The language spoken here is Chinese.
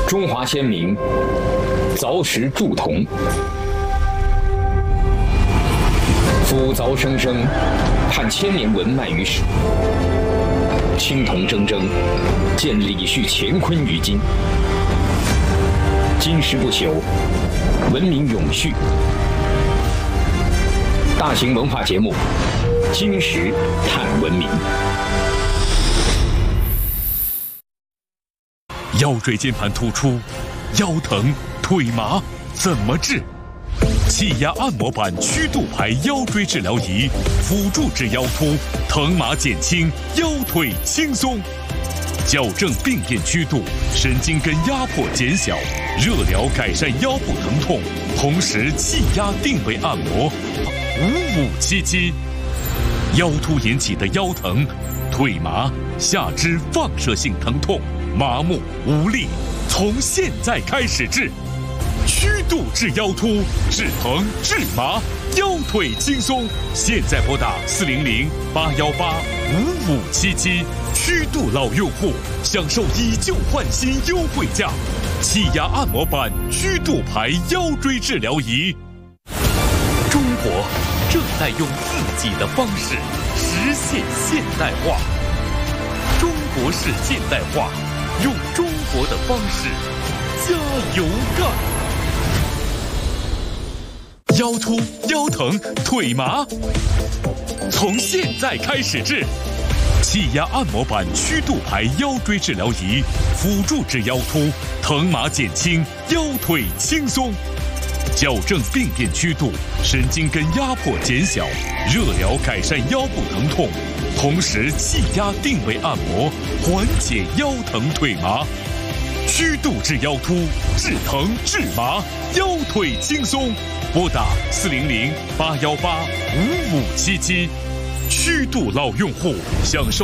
中华先民凿石铸铜，斧凿生生，盼千年文脉于史。青铜铮铮，见李旭乾坤于今。金石不朽，文明永续。大型文化节目《金石探文明》。 腰椎间盘突出、腰疼、腿麻怎么治？气压按摩板曲度排腰椎治疗仪，辅助治腰突，疼麻减轻，腰腿轻松。矫正病变曲度，神经根压迫减小，热疗改善腰部疼痛，同时气压定位按摩，5577。腰突引起的腰疼、腿麻、下肢放射性疼痛、麻木无力，从现在开始治。曲度治腰突，治疼治麻，腰腿轻松。现在拨打400-818-5577，曲度老用户享受以旧换新优惠价，气压按摩板曲度排腰椎治疗仪。中国正在用自己的方式实现现代化，中国式现代化，用中国的方式加油干！腰突、腰疼、腿麻，从现在开始治。气压按摩板曲度排腰椎治疗仪，辅助治腰突，疼麻减轻，腰腿轻松。矫正病变曲度，神经根压迫减小，热疗改善腰部疼痛，同时气压定位按摩，缓解腰疼腿麻。曲度治腰突，治疼治麻，腰腿轻松。拨打400-818-5577，曲度老用户享受